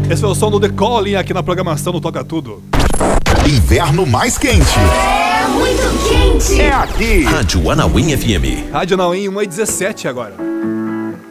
Esse foi o som do The Calling aqui na programação do Toca Tudo. Inverno mais quente. É muito quente. É aqui. Rádio Anauim FM. Rádio Anauim 1h17 agora.